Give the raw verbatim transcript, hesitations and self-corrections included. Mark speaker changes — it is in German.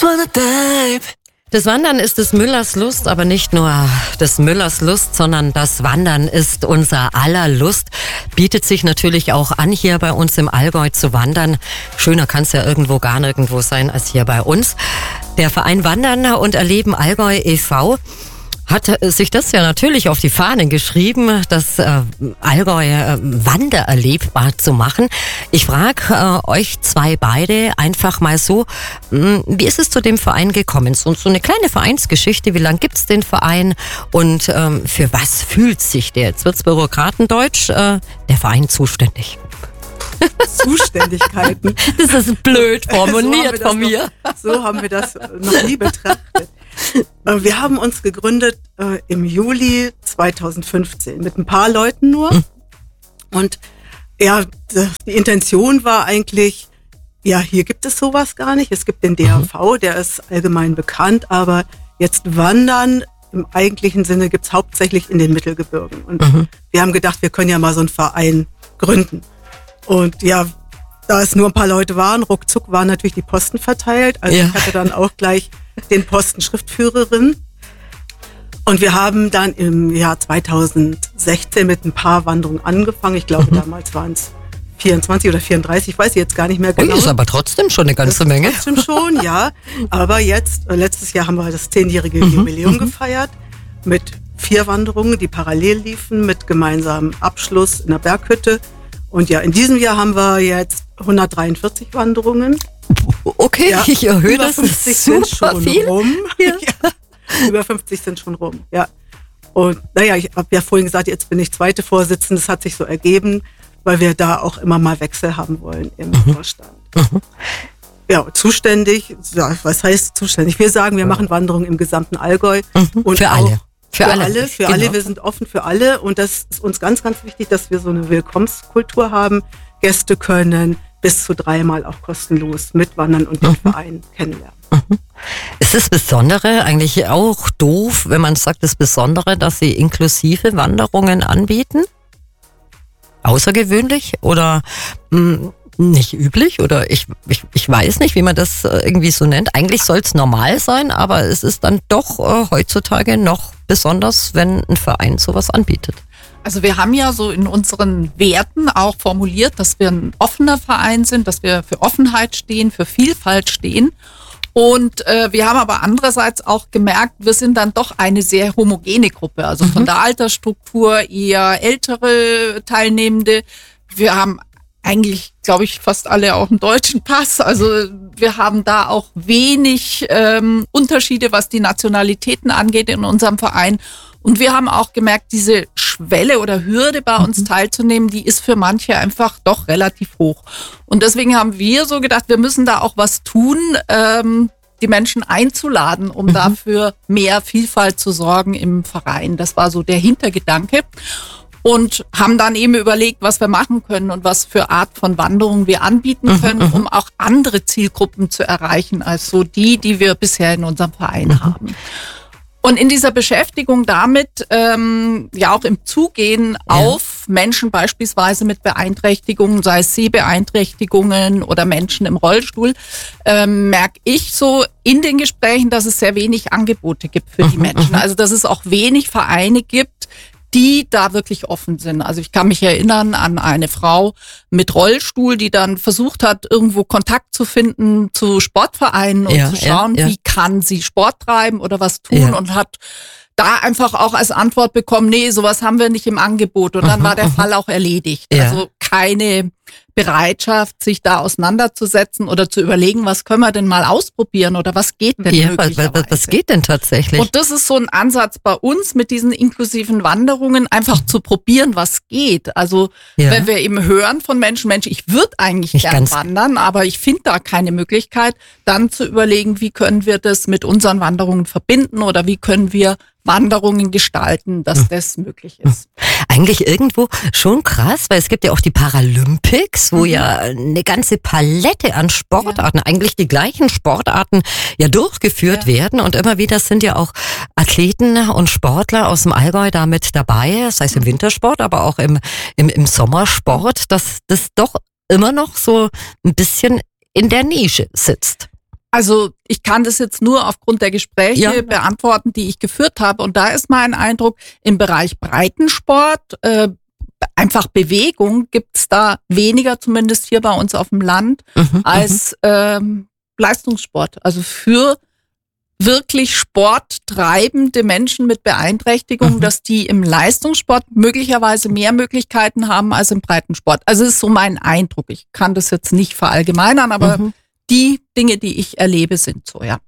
Speaker 1: wanna dive.
Speaker 2: Das Wandern ist des Müllers Lust, aber nicht nur des Müllers Lust, sondern das Wandern ist unser aller Lust. Bietet sich natürlich auch an, hier bei uns im Allgäu zu wandern. Schöner kann es ja irgendwo gar nirgendwo sein als hier bei uns. Der Verein Wandern und Erleben Allgäu e V hat sich das ja natürlich auf die Fahnen geschrieben, das äh, Allgäu äh, wandererlebbar zu machen. Ich frage äh, euch zwei beide einfach mal so, mh, wie ist es zu dem Verein gekommen? So, so eine kleine Vereinsgeschichte, wie lange gibt's den Verein und ähm, für was fühlt sich der, jetzt wird's Bürokratendeutsch, äh, der Verein zuständig?
Speaker 3: Zuständigkeiten.
Speaker 2: Das ist blöd formuliert
Speaker 3: so
Speaker 2: von mir.
Speaker 3: Noch, so haben wir das noch nie betrachtet. Wir haben uns gegründet äh, im Juli zweitausendfünfzehn mit ein paar Leuten nur. Hm. Und ja, die Intention war eigentlich, ja, hier gibt es sowas gar nicht. Es gibt den D A V, der ist allgemein bekannt, aber jetzt Wandern im eigentlichen Sinne gibt's hauptsächlich in den Mittelgebirgen. Und mhm. wir haben gedacht, wir können ja mal so einen Verein gründen. Und ja, da es nur ein paar Leute waren, ruckzuck waren natürlich die Posten verteilt. Also ja. Ich hatte dann auch gleich den Posten Schriftführerin. Und wir haben dann im Jahr zweitausendsechzehn mit ein paar Wanderungen angefangen. Ich glaube, mhm. damals waren es vierundzwanzig oder vierunddreißig, ich weiß jetzt gar nicht mehr genau.
Speaker 2: Und ist aber trotzdem schon eine ganze
Speaker 3: das
Speaker 2: Menge.
Speaker 3: Trotzdem schon, ja. Aber jetzt, letztes Jahr haben wir das zehnjährige mhm. Jubiläum mhm. gefeiert mit vier Wanderungen, die parallel liefen, mit gemeinsamem Abschluss in der Berghütte. Und ja, in diesem Jahr haben wir jetzt hundertdreiundvierzig Wanderungen.
Speaker 2: Okay, ja, ich erhöhe
Speaker 3: über
Speaker 2: das.
Speaker 3: fünfzig sind schon
Speaker 2: viel.
Speaker 3: rum.
Speaker 2: Ja.
Speaker 3: Ja, über fünfzig sind schon rum, ja. Und naja, ich habe ja vorhin gesagt, jetzt bin ich zweite Vorsitzende. Das hat sich so ergeben, weil wir da auch immer mal Wechsel haben wollen im mhm. Vorstand. Mhm. Ja, zuständig, ja, was heißt zuständig? Wir sagen, wir machen Wanderungen im gesamten Allgäu.
Speaker 2: Mhm. Und für alle.
Speaker 3: Für, für alle, alle, für
Speaker 2: genau.
Speaker 3: alle. Wir sind offen für alle und das ist uns ganz, ganz wichtig, dass wir so eine Willkommenskultur haben. Gäste können bis zu dreimal auch kostenlos mitwandern und den mhm. Verein kennenlernen.
Speaker 2: Mhm. Ist das Besondere eigentlich auch doof, wenn man sagt, das Besondere, dass Sie inklusive Wanderungen anbieten? Außergewöhnlich oder mh, nicht üblich oder ich, ich, ich weiß nicht, wie man das irgendwie so nennt. Eigentlich soll es normal sein, aber es ist dann doch äh, heutzutage noch besonders, wenn ein Verein sowas anbietet.
Speaker 4: Also wir haben ja so in unseren Werten auch formuliert, dass wir ein offener Verein sind, dass wir für Offenheit stehen, für Vielfalt stehen. Und äh, wir haben aber andererseits auch gemerkt, wir sind dann doch eine sehr homogene Gruppe. Also von mhm. der Altersstruktur eher ältere Teilnehmende. Wir haben eigentlich, glaube ich, fast alle auch einen deutschen Pass. Also wir haben da auch wenig ähm, Unterschiede, was die Nationalitäten angeht in unserem Verein. Und wir haben auch gemerkt, diese Schwelle oder Hürde bei uns teilzunehmen, die ist für manche einfach doch relativ hoch. Und deswegen haben wir so gedacht, wir müssen da auch was tun, ähm, die Menschen einzuladen, um mhm. dafür mehr Vielfalt zu sorgen im Verein. Das war so der Hintergedanke. Und haben dann eben überlegt, was wir machen können und was für Art von Wanderungen wir anbieten können, mhm, um auch andere Zielgruppen zu erreichen, als so die, die wir bisher in unserem Verein mhm. haben. Und in dieser Beschäftigung damit, ähm, ja auch im Zugehen ja. auf Menschen beispielsweise mit Beeinträchtigungen, sei es Sehbeeinträchtigungen oder Menschen im Rollstuhl, ähm, merke ich so in den Gesprächen, dass es sehr wenig Angebote gibt für die Menschen. Also dass es auch wenig Vereine gibt, die da wirklich offen sind. Also ich kann mich erinnern an eine Frau mit Rollstuhl, die dann versucht hat, irgendwo Kontakt zu finden zu Sportvereinen und
Speaker 2: ja,
Speaker 4: zu schauen,
Speaker 2: ja, ja.
Speaker 4: wie kann sie Sport treiben oder was tun
Speaker 2: Ja.
Speaker 4: und hat da einfach auch als Antwort bekommen, nee, sowas haben wir nicht im Angebot. Und dann
Speaker 2: Aha,
Speaker 4: war der
Speaker 2: aha.
Speaker 4: Fall auch erledigt.
Speaker 2: Ja.
Speaker 4: Also keine Bereitschaft, sich da auseinanderzusetzen oder zu überlegen, was können wir denn mal ausprobieren oder was geht denn
Speaker 2: Ja, was,
Speaker 4: möglicherweise.
Speaker 2: was, was geht denn tatsächlich?
Speaker 4: Und das ist so ein Ansatz bei uns mit diesen inklusiven Wanderungen, einfach zu probieren, was geht. Also
Speaker 2: Ja.
Speaker 4: wenn wir eben hören von Menschen, Mensch, ich würde eigentlich
Speaker 2: Nicht
Speaker 4: gern
Speaker 2: ganz-
Speaker 4: wandern, aber ich finde da keine Möglichkeit, dann zu überlegen, wie können wir das mit unseren Wanderungen verbinden oder wie können wir Wanderungen gestalten, dass
Speaker 2: Hm.
Speaker 4: das möglich ist.
Speaker 2: Eigentlich irgendwo schon krass, weil es gibt ja auch die Paralympics, wo
Speaker 4: Mhm.
Speaker 2: ja eine ganze Palette an Sportarten, eigentlich die gleichen Sportarten ja durchgeführt
Speaker 4: Ja.
Speaker 2: werden und immer wieder sind ja auch Athleten und Sportler aus dem Allgäu da mit dabei, sei es im Wintersport, aber auch im, im, im Sommersport, dass das doch immer noch so ein bisschen in der Nische sitzt.
Speaker 4: Also ich kann das jetzt nur aufgrund der Gespräche
Speaker 2: Ja.
Speaker 4: beantworten, die ich geführt habe. Und da ist mein Eindruck, im Bereich Breitensport, äh, einfach Bewegung, gibt's da weniger, zumindest hier bei uns auf dem Land,
Speaker 2: Mhm,
Speaker 4: als ähm, Leistungssport. Also für wirklich sporttreibende Menschen mit Beeinträchtigung,
Speaker 2: Mhm.
Speaker 4: dass die im Leistungssport möglicherweise mehr Möglichkeiten haben als im Breitensport. Also es ist so mein Eindruck. Ich kann das jetzt nicht verallgemeinern, aber
Speaker 2: Mhm.
Speaker 4: die Dinge, die ich erlebe, sind so, ja.